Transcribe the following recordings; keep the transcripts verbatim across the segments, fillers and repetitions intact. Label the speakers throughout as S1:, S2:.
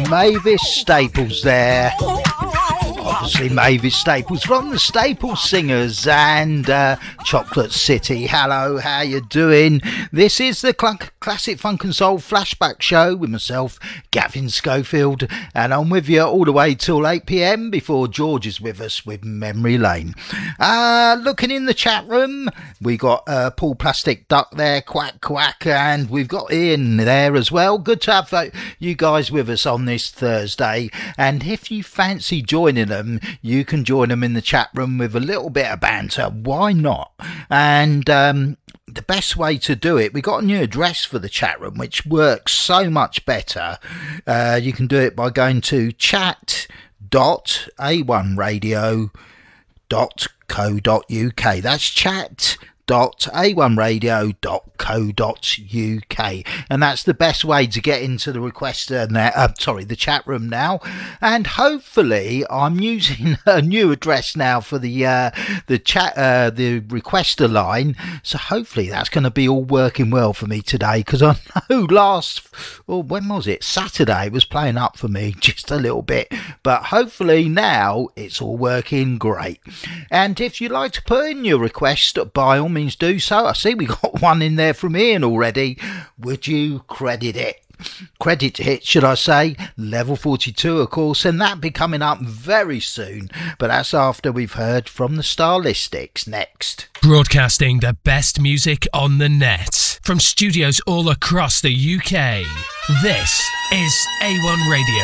S1: Mavis Staples there. Obviously Mavis Staples from the Staples Singers and uh, Chocolate City. Hello, how you doing? This is the Cl- Classic Funk and Soul Flashback Show with myself, Gavin Schofield, and I'm with you all the way till eight p.m. before George is with us with Memory Lane. Uh, looking in the chat room, we got uh, Paul Plastic Duck there, quack quack, and we've got Ian there as well. Good to have uh, you guys with us on this Thursday, and if you fancy joining them, you can join them in the chat room with a little bit of banter. Why not? And um, the best way to do it, we got a new address for the chat room, which works so much better. Uh, you can do it by going to chat dot a one radio dot co dot uk. That's chat dot a one radio dot co dot uk, and that's the best way to get into the requester now, uh, sorry the chat room now. And hopefully I'm using a new address now for the uh, the chat uh, the requester line, so hopefully that's going to be all working well for me today, because I know last well when was it Saturday it was playing up for me just a little bit, but hopefully now it's all working great. And if you'd like to put in your request, by all means do so. I see we got one in there from Ian already. Would you credit it? Credit it, should I say? Level forty-two, of course, and that'll be coming up very soon. But that's after we've heard from the Stylistics next.
S2: Broadcasting the best music on the net from studios all across the U K. This is A one Radio.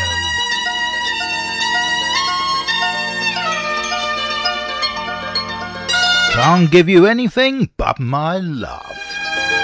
S1: Can't give you anything but my love.